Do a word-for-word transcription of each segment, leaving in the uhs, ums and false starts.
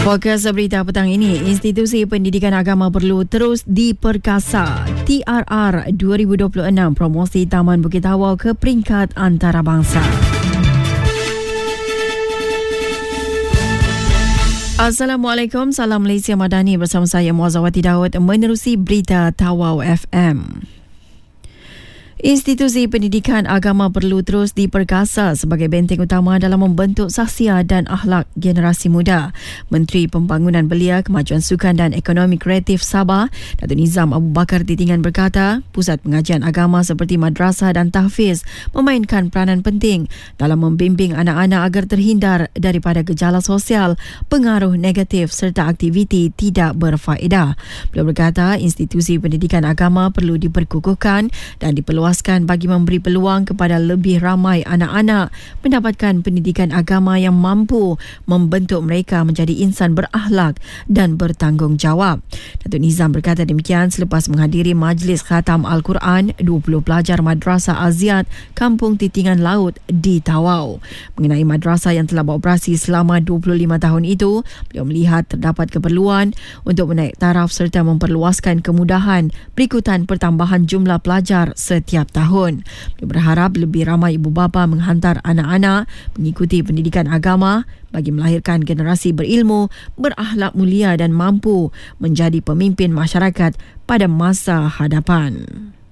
Fokus berita petang ini, institusi pendidikan agama perlu terus diperkasa. T R R dua ribu dua puluh enam promosi Taman Bukit Tawau ke peringkat antarabangsa. Assalamualaikum, salam Malaysia Madani, bersama saya Muazzawati Daud menerusi berita Tawau F M. Institusi pendidikan agama perlu terus diperkasa sebagai benteng utama dalam membentuk sahsia dan akhlak generasi muda. Menteri Pembangunan Belia, Kemajuan Sukan dan Ekonomi Kreatif Sabah, Datuk Nizam Abu Bakar Titingan berkata, pusat pengajian agama seperti madrasah dan tahfiz memainkan peranan penting dalam membimbing anak-anak agar terhindar daripada gejala sosial, pengaruh negatif serta aktiviti tidak berfaedah. Beliau berkata, institusi pendidikan agama perlu diperkukuhkan dan diperluaskan bagi memberi peluang kepada lebih ramai anak-anak mendapatkan pendidikan agama yang mampu membentuk mereka menjadi insan berakhlak dan bertanggungjawab. Datuk Nizam berkata demikian selepas menghadiri majlis khatam Al-Quran dua puluh pelajar Madrasah Aziat Kampung Titingan Laut di Tawau. Mengenai madrasah yang telah beroperasi selama dua puluh lima tahun itu, beliau melihat terdapat keperluan untuk menaik taraf serta memperluaskan kemudahan berikutan pertambahan jumlah pelajar setiap tahun. Dia berharap lebih ramai ibu bapa menghantar anak-anak mengikuti pendidikan agama bagi melahirkan generasi berilmu, berakhlak mulia dan mampu menjadi pemimpin masyarakat pada masa hadapan.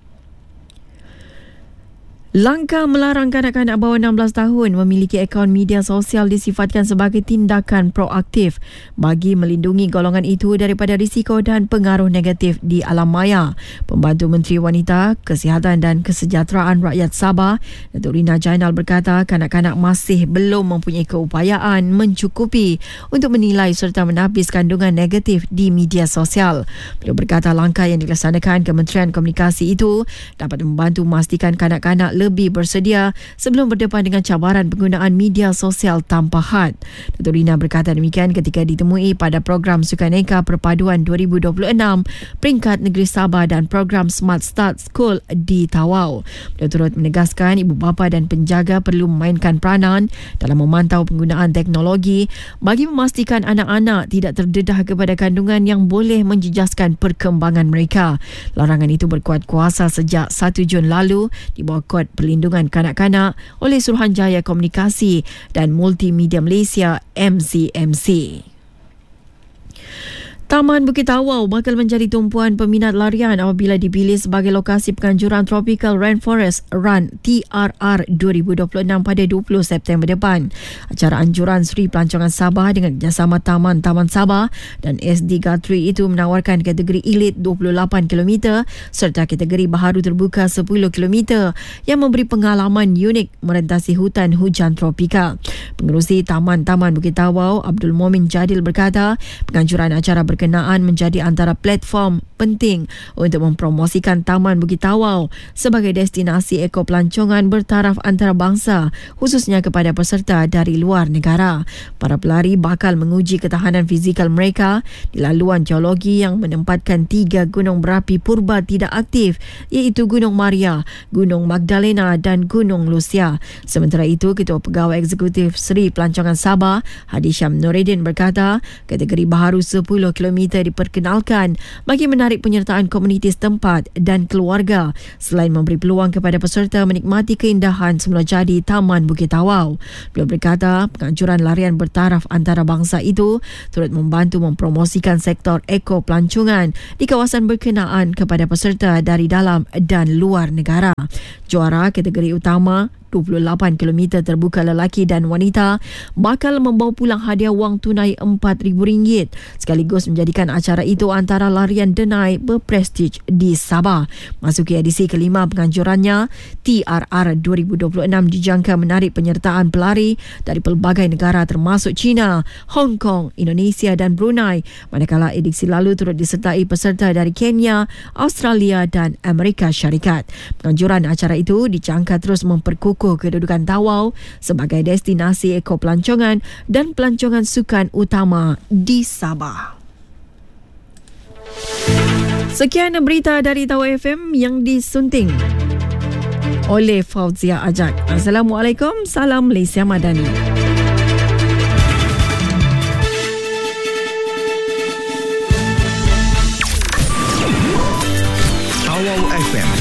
Langkah melarang kanak-kanak bawah enam belas tahun memiliki akaun media sosial disifatkan sebagai tindakan proaktif bagi melindungi golongan itu daripada risiko dan pengaruh negatif di alam maya. Pembantu Menteri Wanita, Kesihatan dan Kesejahteraan Rakyat Sabah, Datuk Rina Jainal berkata kanak-kanak masih belum mempunyai keupayaan mencukupi untuk menilai serta menapis kandungan negatif di media sosial. Beliau berkata langkah yang dilaksanakan Kementerian Komunikasi itu dapat membantu memastikan kanak-kanak lebih bersedia sebelum berdepan dengan cabaran penggunaan media sosial tanpa had. Datuk Rina berkata demikian ketika ditemui pada program Sukaneka Perpaduan dua ribu dua puluh enam peringkat negeri Sabah dan program Smart Start School di Tawau. Beliau turut menegaskan ibu bapa dan penjaga perlu memainkan peranan dalam memantau penggunaan teknologi bagi memastikan anak-anak tidak terdedah kepada kandungan yang boleh menjejaskan perkembangan mereka. Larangan itu berkuat kuasa sejak satu Jun lalu di bawah Kod Perlindungan Kanak-Kanak oleh Suruhanjaya Komunikasi dan Multimedia Malaysia M C M C. Taman Bukit Tawau bakal menjadi tumpuan peminat larian apabila dipilih sebagai lokasi penganjuran Tropical Rainforest Run T R R dua ribu dua puluh enam pada dua puluh September depan. Acara anjuran Sri Pelancongan Sabah dengan kerjasama Taman-Taman Sabah dan S D Guthrie itu menawarkan kategori elit dua puluh lapan kilometer serta kategori baharu terbuka sepuluh kilometer yang memberi pengalaman unik merentasi hutan hujan tropika. Pengerusi Taman-Taman Bukit Tawau, Abdul Momin Jadil berkata, penganjuran acara berkenaan menjadi antara platform penting untuk mempromosikan Taman Bukit Tawau sebagai destinasi ekopelancongan bertaraf antarabangsa khususnya kepada peserta dari luar negara. Para pelari bakal menguji ketahanan fizikal mereka di laluan geologi yang menempatkan tiga gunung berapi purba tidak aktif iaitu Gunung Maria, Gunung Magdalena dan Gunung Lucia. Sementara itu, Ketua Pegawai Eksekutif Sri Pelancongan Sabah, Hadi Syam Nuridin berkata, kategori baharu sepuluh kilometer diperkenalkan bagi menarik penyertaan komuniti setempat dan keluarga selain memberi peluang kepada peserta menikmati keindahan semula jadi Taman Bukit Tawau. Beliau berkata penganjuran larian bertaraf antarabangsa itu turut membantu mempromosikan sektor ekopelancongan di kawasan berkenaan kepada peserta dari dalam dan luar negara. Juara kategori utama dua puluh lapan kilometer terbuka lelaki dan wanita bakal membawa pulang hadiah wang tunai empat ribu ringgit sekaligus menjadikan acara itu antara larian denai berprestij di Sabah. Masuki edisi kelima penganjurannya, T R R dua ribu dua puluh enam dijangka menarik penyertaan pelari dari pelbagai negara termasuk China, Hong Kong, Indonesia dan Brunei, manakala edisi lalu turut disertai peserta dari Kenya, Australia dan Amerika Syarikat. Penganjuran acara itu dijangka terus memperkukuh kedudukan Tawau sebagai destinasi ekopelancongan dan pelancongan sukan utama di Sabah. Sekian berita dari Tawau F M yang disunting oleh Fauzia Ajak. Assalamualaikum, salam Malaysia Madani. Wow F M